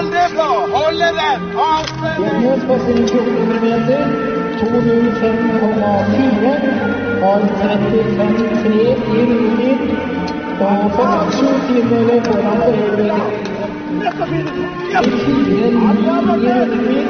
Veldig bra! Holde den! Passering 1400 meter, 205,4, har 35,3 i rundetid, og for aksjon tidmålet foran for øyeblikket. 4,9 i rundetid,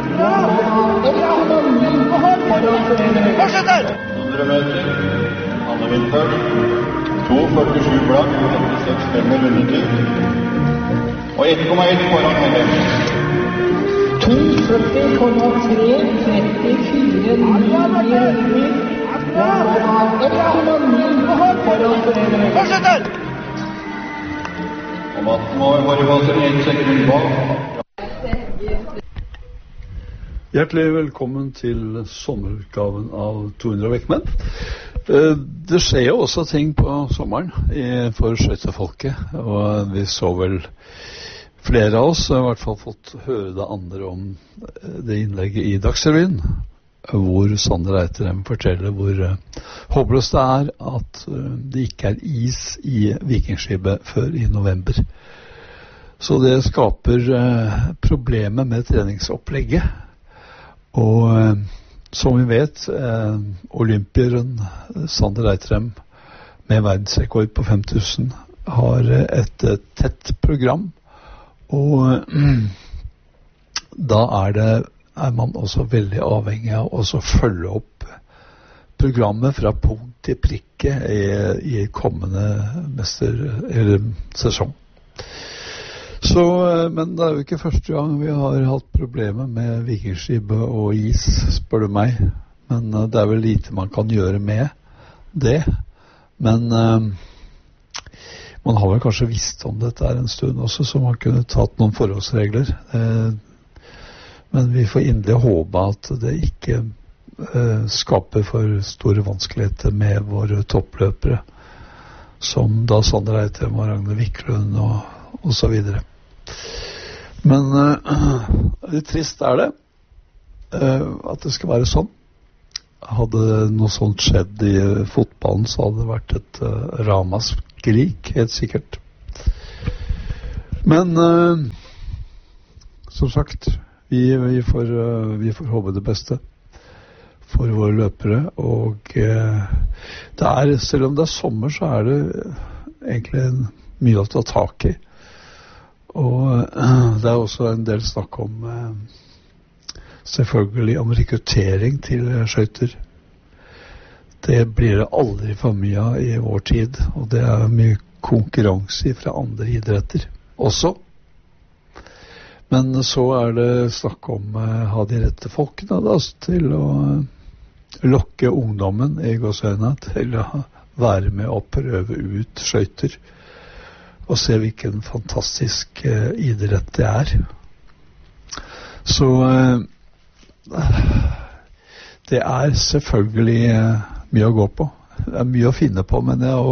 foran for øyeblikket. Fortsetter! 100 meter, Anne Vinter, 2,47 blank, 36,5 i rundetid, og 1,1 foran Helle. 2,40,3, 34,9 i rundetid, og 1,9 foran for øyeblikket. Fortsetter! Og matten var i basen 1 sekund bak. Hjertelig velkommen til sommerutgaven av 200 vektmenn. Det skjer jo også ting på sommeren for skøytefolket, og vi så vel flere av oss har i hvert fall fått høre det andre om det innlegget i Dagsrevyen, hvor Sander Eitrheim forteller hvor håpløst det er at det ikke er is i Vikingskipet før i november. Så det skaper problemer med treningsopplegget. Og som vi vet, olympieren Sander Eitrheim med verdensrekord på 5000 har et tett program, og da er man også veldig avhengig av å følge opp programmet fra punkt til prikke i kommende sesong. Så, men det er jo ikke første gang vi har hatt problemer med Vikingskipet og is, spør du meg. Men det er vel lite man kan gjøre med det. Men man har vel kanskje visst om dette en stund også, så man kunne tatt noen forholdsregler. Men vi får inderlig håpe at det ikke skaper for store vanskeligheter med våre toppløpere, som da Sander Eitrheim og Ragne Wiklund og så videre. Men litt trist det at det skal være sånn. Hadde noe sånt skjedd i fotballen, så hadde det vært et ramaskrik, helt sikkert. Men som sagt, vi får håpe det beste for våre løpere, og selv om det er sommer, så er det egentlig mye å ta tak i. Og det er også en del snakk om selvfølgelig om rekruttering til skøyter. Det blir det aldri for mye av i vår tid, og det er mye konkurranse fra andre idretter også. Men så er det snakk om å ha de rette folkene da, til å lokke ungdommen i gåseøynene til å være med og prøve ut skøyter og se hvilken fantastisk idrett det er. Så det er selvfølgelig mye å gå på. Det er mye å finne på, men jeg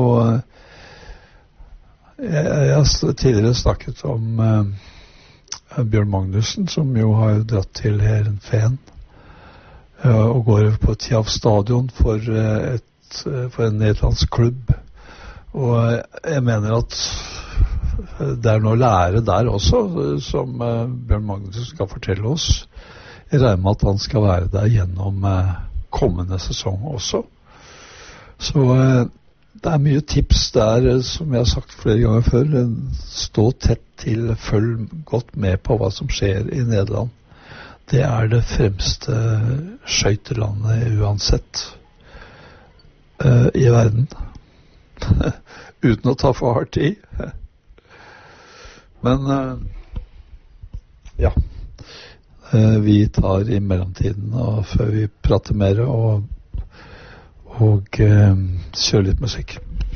har tidligere snakket om Bjørn Magnussen, som jo har dratt til Heerenveen og går på Tiaf stadion for en nederlandsk klubb. Og jeg mener at det er noe å lære der også, som Bjørn Magnussen skal fortelle oss. Jeg regner med at han skal være der gjennom kommende sesong også. Så det er mye tips der, som jeg har sagt flere ganger før. Stå tett til, følg godt med på hva som skjer i Nederland. Det er det fremste skøytelandet uansett i verden. Uten å ta for hardt i. Men ja, vi tar i mellomtiden og før vi prater mer og kjører litt musikk.